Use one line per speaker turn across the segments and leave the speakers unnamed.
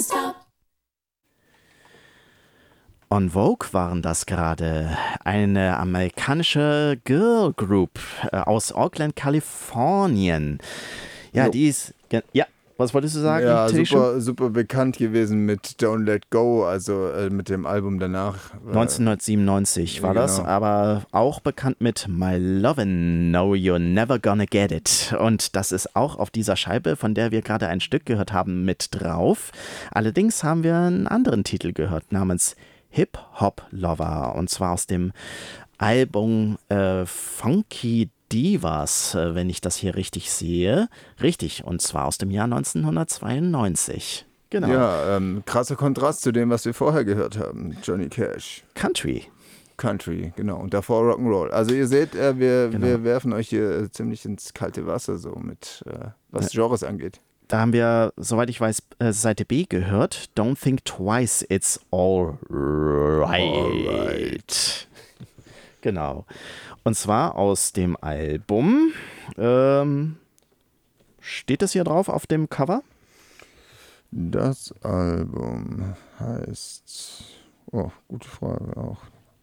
En Vogue waren das gerade, eine amerikanische Girl Group aus Oakland, Kalifornien. Ja,
Jo.
die ist, ja, was wolltest du sagen?
Ja,
Tanisha?
super bekannt gewesen mit Don't Let Go, also mit dem Album danach.
1997 war das,
genau.
aber auch bekannt mit My Lovin', No You're Never Gonna Get It. Und das ist auch auf dieser Scheibe, von der wir gerade ein Stück gehört haben, mit drauf. Allerdings haben wir einen anderen Titel gehört, namens Hip Hop Lover, und zwar aus dem Album Funky Divas, wenn ich das hier richtig sehe. Richtig, und zwar aus dem Jahr 1992. Genau.
Ja, krasser Kontrast zu dem, was wir vorher gehört haben. Johnny Cash.
Country.
Country, genau. Und davor Rock'n'Roll. Also ihr seht, wir werfen euch hier ziemlich ins kalte Wasser, so mit was Genres angeht.
Da haben wir, soweit ich weiß, Seite B gehört. Don't think twice, it's all right. Genau. Und zwar aus dem Album. Steht das hier drauf auf dem Cover?
Das Album heißt... Oh, gute Frage auch.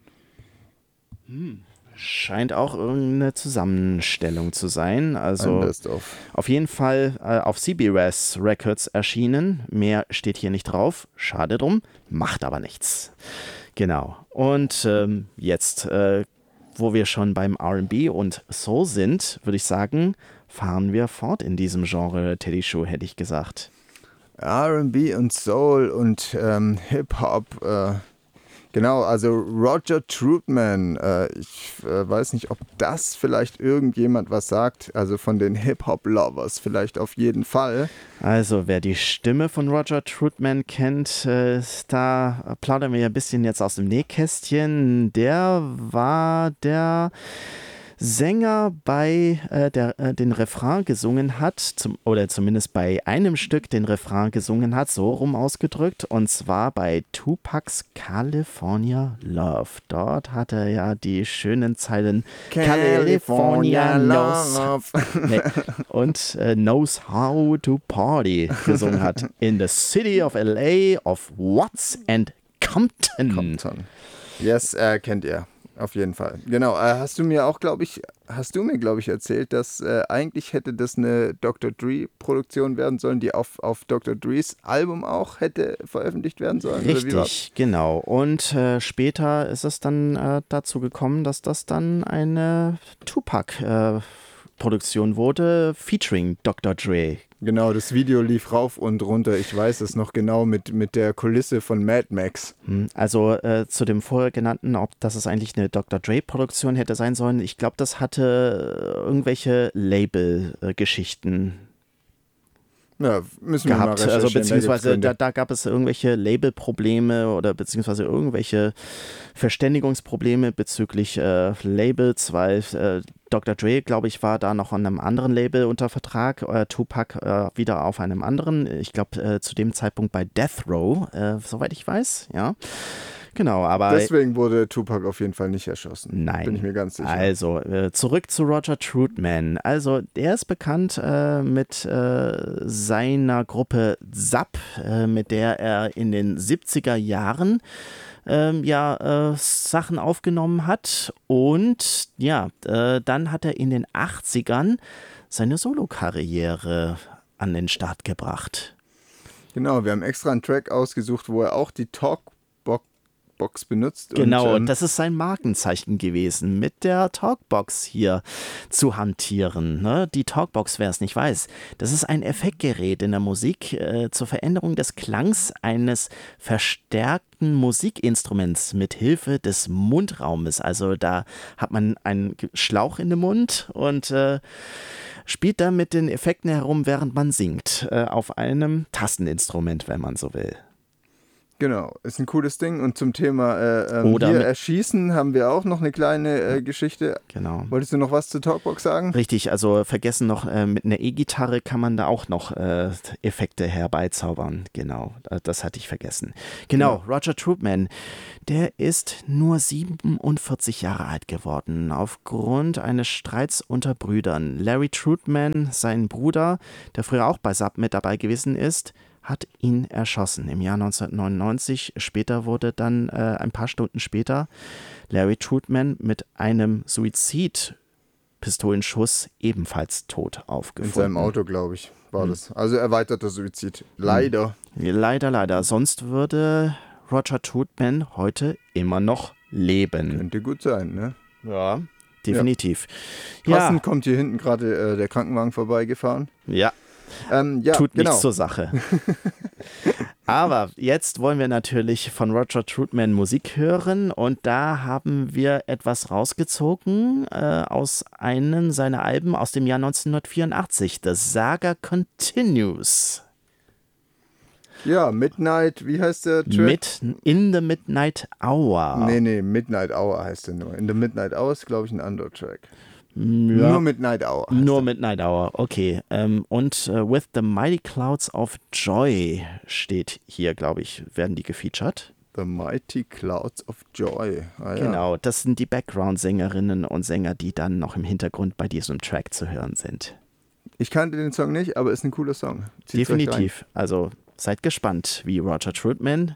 Scheint auch irgendeine Zusammenstellung zu sein.
Ein
Also
Best-of.
auf jeden Fall auf CBS Records erschienen. Mehr steht hier nicht drauf. Schade drum, macht aber nichts. Genau. Und jetzt, wo wir schon beim R&B und Soul sind, würde ich sagen, fahren wir fort in diesem Genre, Teddy Show, hätte ich gesagt.
R&B und Soul und Hip-Hop. Genau, also Roger Troutman. Ich weiß nicht, ob das vielleicht irgendjemand was sagt. Also von den Hip-Hop-Lovers vielleicht auf jeden Fall.
Also, wer die Stimme von Roger Troutman kennt, da plaudern wir ein bisschen jetzt aus dem Nähkästchen. Der war der Sänger, der den Refrain gesungen hat, oder zumindest bei einem Stück den Refrain gesungen hat, so rum ausgedrückt, und zwar bei Tupacs California Love. Dort hat er ja die schönen Zeilen California Love und Knows How to Party gesungen hat. In the City of LA of Watts and Compton.
Yes, kennt ihr. Auf jeden Fall. Genau. Hast du mir, glaube ich, erzählt, dass eigentlich hätte das eine Dr. Dre-Produktion werden sollen, die auf Dr. Dres Album auch hätte veröffentlicht werden sollen?
Richtig, genau. Und später ist es dann dazu gekommen, dass das dann eine Tupac-Produktion wurde, featuring Dr. Dre.
Genau, das Video lief rauf und runter. Ich weiß es noch genau mit der Kulisse von Mad Max.
Also zu dem vorher genannten, ob das es eigentlich eine Dr. Dre-Produktion hätte sein sollen, ich glaube, das hatte irgendwelche Label-Geschichten
Ja, müssen wir
gehabt.
mal recherchieren.
Also beziehungsweise
da
da gab es irgendwelche Labelprobleme oder beziehungsweise irgendwelche Verständigungsprobleme bezüglich Labels, weil Dr. Dre, glaube ich, war da noch an einem anderen Label unter Vertrag, Tupac wieder auf einem anderen, ich glaube zu dem Zeitpunkt bei Death Row, soweit ich weiß, ja. Genau, aber...
Deswegen wurde Tupac auf jeden Fall nicht erschossen.
Nein.
Bin ich mir ganz sicher.
Also, zurück zu Roger Troutman. Also, der ist bekannt mit seiner Gruppe Zapp, mit der er in den 70er Jahren Sachen aufgenommen hat. Und ja, dann hat er in den 80ern seine Solokarriere an den Start gebracht.
Genau, wir haben extra einen Track ausgesucht, wo er auch die Talkbox benutzt.
Genau,
und
das ist sein Markenzeichen gewesen, mit der Talkbox hier zu hantieren. Ne? Die Talkbox, wer es nicht weiß, das ist ein Effektgerät in der Musik zur Veränderung des Klangs eines verstärkten Musikinstruments mit Hilfe des Mundraumes. Also da hat man einen Schlauch in den Mund und spielt da mit den Effekten herum, während man singt, auf einem Tasteninstrument, wenn man so will.
Genau, ist ein cooles Ding. Und zum Thema
Oder
hier Erschießen haben wir auch noch eine kleine Geschichte.
Genau.
Wolltest du noch was zur Talkbox sagen?
Richtig, also vergessen noch, mit einer E-Gitarre kann man da auch noch Effekte herbeizaubern. Genau, das hatte ich vergessen. Genau, Roger Troutman, der ist nur 47 Jahre alt geworden, aufgrund eines Streits unter Brüdern. Larry Troutman, sein Bruder, der früher auch bei Zapp mit dabei gewesen ist, hat ihn erschossen im Jahr 1999. Später wurde dann ein paar Stunden später Larry Trutman mit einem Suizidpistolenschuss ebenfalls tot aufgefunden.
In seinem Auto, glaube ich, war das. Also erweiterter Suizid. Leider.
Leider. Sonst würde Roger Troutman heute immer noch leben.
Könnte gut sein, ne?
Ja, definitiv.
Passend kommt hier hinten gerade der Krankenwagen vorbeigefahren.
Ja. Tut nichts zur Sache. Aber jetzt wollen wir natürlich von Roger Troutman Musik hören und da haben wir etwas rausgezogen aus einem seiner Alben aus dem Jahr 1984, The Saga Continues.
Ja, Midnight, wie heißt der Track?
In the Midnight Hour.
Nee, Midnight Hour heißt der nur. In the Midnight Hour ist, glaube ich, ein anderer Track.
Ja,
nur Midnight Hour.
Nur Midnight Hour, okay. Und With the Mighty Clouds of Joy steht hier, glaube ich, werden die gefeatured.
The Mighty Clouds of Joy. Ah, ja.
Genau, das sind die Background-Sängerinnen und Sänger, die dann noch im Hintergrund bei diesem Track zu hören sind.
Ich kannte den Song nicht, aber ist ein cooler Song. Zieht's
definitiv. Also seid gespannt, wie Roger Troutman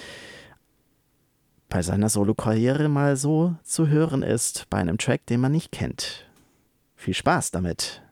bei seiner Solo-Karriere mal so zu hören ist, bei einem Track, den man nicht kennt. Viel Spaß damit!